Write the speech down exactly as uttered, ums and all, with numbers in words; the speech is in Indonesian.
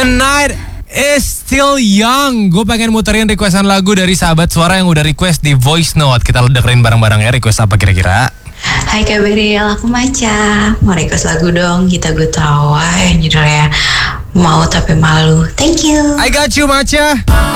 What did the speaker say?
The night is still young. Gue pengen muterin requestan lagu dari sahabat suara yang udah request di voice note. Kita dengerin bareng-bareng ya. Request apa kira-kira? Hai Kak Beril, aku Maca. Mau request lagu dong, Kita Gue Tawa yang judulnya Mau Tapi Malu. Thank you. I got you, Maca.